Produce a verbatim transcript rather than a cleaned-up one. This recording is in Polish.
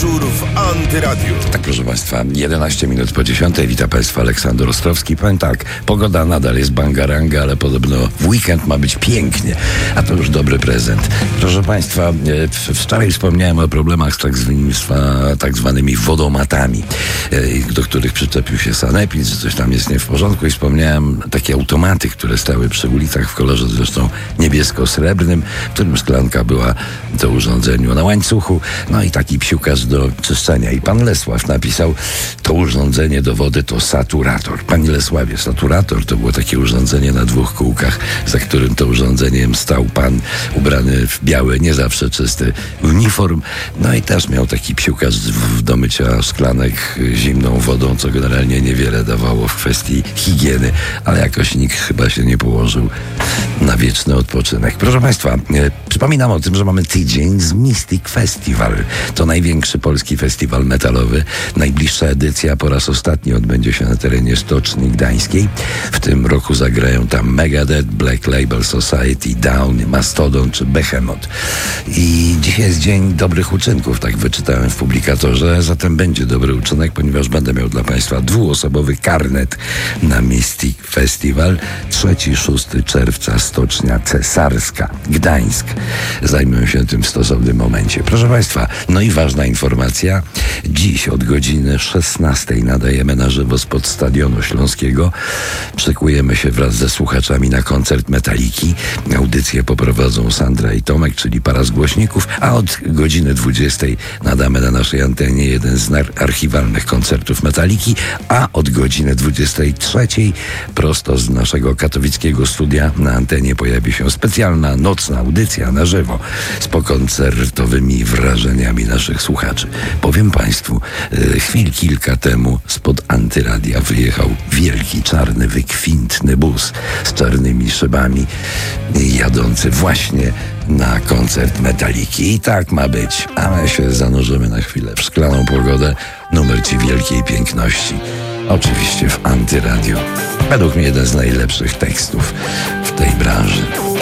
Dyżur w Antyradiu. Tak, proszę Państwa, jedenaście minut po dziesiątej. Witam Państwa, Aleksander Ostrowski. Powiem tak, pogoda nadal jest bangaranga, ale podobno w weekend ma być pięknie, a to już dobry prezent. Proszę Państwa, wczoraj wspomniałem o problemach z tak zwanymi, tak zwanymi wodomatami, do których przyczepił się sanepid, że coś tam jest nie w porządku, i wspomniałem takie automaty, które stały przy ulicach w kolorze zresztą niebiesko-srebrnym, w którym szklanka była do urządzeniu na łańcuchu, no i taki psiukarz do czyszczenia. I pan Lesław napisał, to urządzenie do wody to saturator. Panie Lesławie, saturator to było takie urządzenie na dwóch kółkach, za którym to urządzeniem stał pan ubrany w biały, nie zawsze czysty uniform. No i też miał taki psiukarz do mycia szklanek zimną wodą, co generalnie niewiele dawało w kwestii higieny, ale jakoś nikt chyba się nie położył na wieczny odpoczynek. Proszę Państwa, e, przypominam o tym, że mamy tydzień z Mystic Festival. To największy polski festiwal metalowy. Najbliższa edycja po raz ostatni odbędzie się na terenie Stoczni Gdańskiej. W tym roku zagrają tam Megadeth, Black Label Society, Down, Mastodon czy Behemoth. I dzisiaj jest dzień dobrych uczynków, tak wyczytałem w publikatorze, zatem będzie dobry uczynek, ponieważ będę miał dla Państwa dwuosobowy karnet na Mystic Festival. trzeciego szóstego czerwca, Stocznia Cesarska, Gdańsk. Zajmę się tym w stosownym momencie. Proszę Państwa, no i ważna informacja. Dziś od godziny szesnastej nadajemy na żywo spod Stadionu Śląskiego. Szykujemy się wraz ze słuchaczami na koncert Metaliki. Audycję poprowadzą Sandra i Tomek, czyli para z głośników, a od godziny dwudziestej nadamy na naszej antenie jeden z archiwalnych koncertów Metaliki, a od godziny dwudziestej trzeciej prosto z naszego katowickiego studia na antenie pojawi się specjalna nocna audycja na żywo z pokoncertowymi wrażeniami naszych słuchaczy. Powiem Państwu, e, chwil kilka temu spod Antyradia wyjechał wielki, czarny, wykwintny bus z czarnymi szybami, jadący właśnie na koncert Metaliki. I tak ma być. A my się zanurzymy na chwilę w szklaną pogodę, numer ci wielkiej piękności. Oczywiście w Antyradiu. Według mnie jeden z najlepszych tekstów w tej branży.